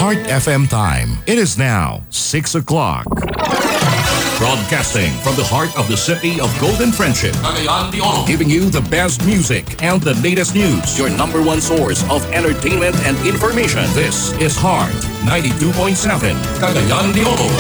Heart FM time. It is now 6 o'clock. Broadcasting from the heart of the city of Golden Friendship. Cagayan de Oro. Giving you the best music and the latest news. Your number one source of entertainment and information. This is Heart 92.7. Cagayan de Oro.